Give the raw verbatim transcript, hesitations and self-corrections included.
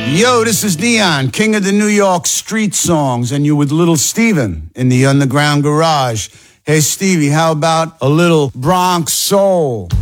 Yo, this is Neon, king of the New York street songs, and you're with Little Steven in the Underground Garage. Hey, Stevie, how about a little Bronx soul?